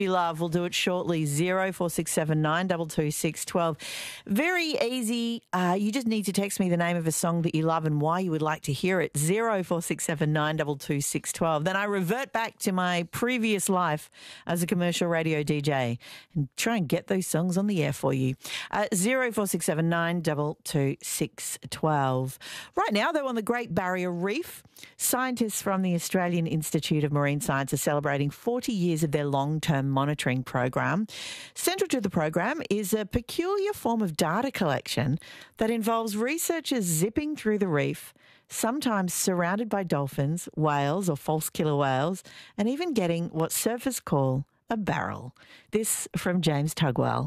You love. We'll do it shortly. 0467 22612. Very easy. You just need to text me the name of a song that you love and why you would like to hear it. 0467 22612. Then I revert back to my previous life as a commercial radio DJ and try and get those songs on the air for you. 0467 22612. Right now, though, on the Great Barrier Reef, scientists from the Australian Institute of Marine Science are celebrating 40 years of their long-term monitoring program. Central to the program is a peculiar form of data collection that involves researchers zipping through the reef, sometimes surrounded by dolphins, whales or false killer whales, and even getting what surfers call a barrel. This from James Tugwell.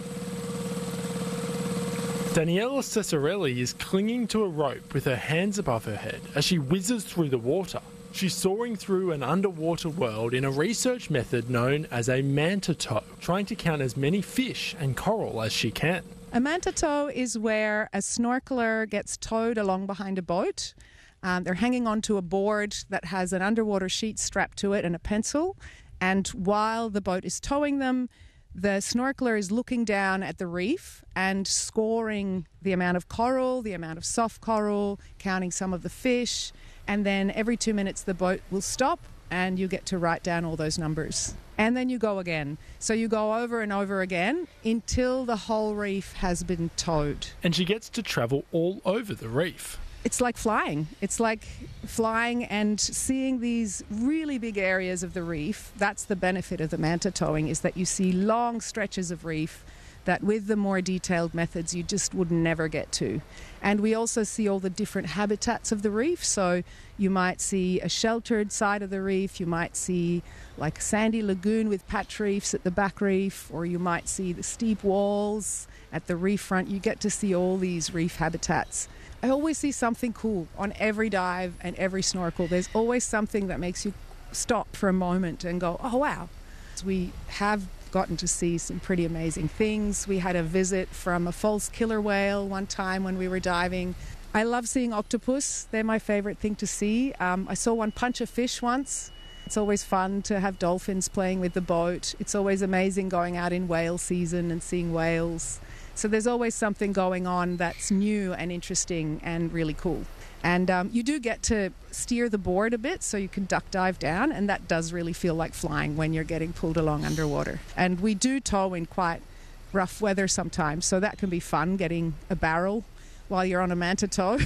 Daniela Cesarelli is clinging to a rope with her hands above her head as she whizzes through the water. She's soaring through an underwater world in a research method known as a manta tow, trying to count as many fish and coral as she can. A manta tow is where a snorkeler gets towed along behind a boat. They're hanging onto a board that has an underwater sheet strapped to it and a pencil. And while the boat is towing them, the snorkeler is looking down at the reef and scoring the amount of coral, the amount of soft coral, counting some of the fish. And then every 2 minutes the boat will stop and you get to write down all those numbers. And then you go again. So you go over and over again until the whole reef has been towed. And she gets to travel all over the reef. It's like flying. It's like flying and seeing these really big areas of the reef. That's the benefit of the manta towing, is that you see long stretches of reef that with the more detailed methods you just would never get to. And we also see all the different habitats of the reef. So you might see a sheltered side of the reef, you might see like a sandy lagoon with patch reefs at the back reef, or you might see the steep walls at the reef front. You get to see all these reef habitats. I always see something cool on every dive and every snorkel. There's always something that makes you stop for a moment and go, oh wow. We have gotten to see some pretty amazing things. We had a visit from a false killer whale one time when we were diving. I love seeing octopus. They're my favourite thing to see. I saw one punch a fish once. It's always fun to have dolphins playing with the boat. It's always amazing going out in whale season and seeing whales. So there's always something going on that's new and interesting and really cool. And you do get to steer the board a bit so you can duck dive down, and that does really feel like flying when you're getting pulled along underwater. And we do tow in quite rough weather sometimes, so that can be fun, getting a barrel while you're on a manta tow.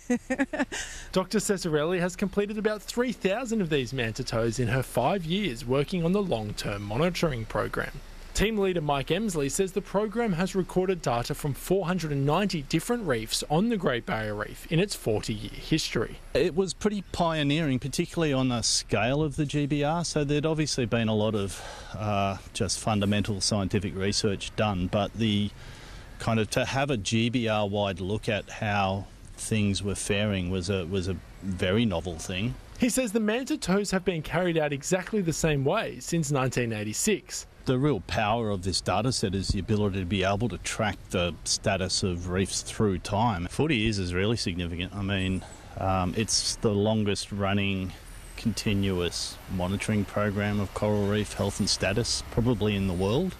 Dr. Cesarelli has completed about 3,000 of these manta tows in her 5 years working on the long-term monitoring program. Team leader Mike Emsley says the program has recorded data from 490 different reefs on the Great Barrier Reef in its 40-year history. It was pretty pioneering, particularly on the scale of the GBR, so there'd obviously been a lot of just fundamental scientific research done, but the kind of to have a GBR-wide look at how things were faring was a very novel thing. He says the manta tows have been carried out exactly the same way since 1986. The real power of this data set is the ability to be able to track the status of reefs through time. 40 years is really significant. I mean, it's the longest running continuous monitoring program of coral reef health and status probably in the world.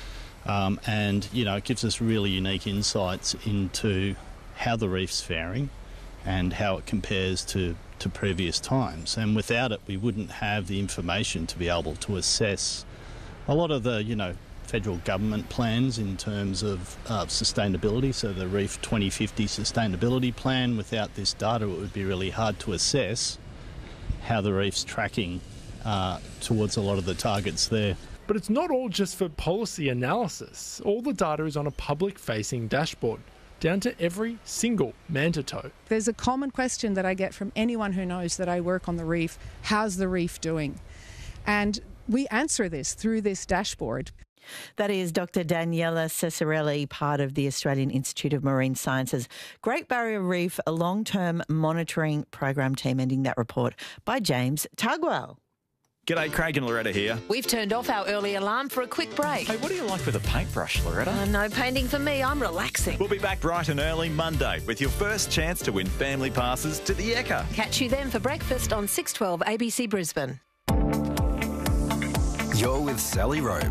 And, you know, it gives us really unique insights into how the reef's faring and how it compares to previous times. And without it, we wouldn't have the information to be able to assess a lot of the, federal government plans in terms of sustainability. So the Reef 2050 sustainability plan, without this data, it would be really hard to assess how the reef's tracking towards a lot of the targets there. But it's not all just for policy analysis. All the data is on a public-facing dashboard, down to every single manta tow. There's a common question that I get from anyone who knows that I work on the reef: how's the reef doing? And we answer this through this dashboard. That is Dr. Daniela Cesarelli, part of the Australian Institute of Marine Sciences Great Barrier Reef, a long-term monitoring program team, ending that report by James Tugwell. G'day, Craig and Loretta here. We've turned off our early alarm for a quick break. Hey, what do you like with a paintbrush, Loretta? No painting for me, I'm relaxing. We'll be back bright and early Monday with your first chance to win family passes to the Ekka. Catch you then for breakfast on 612 ABC Brisbane. You're with Sally Rowe.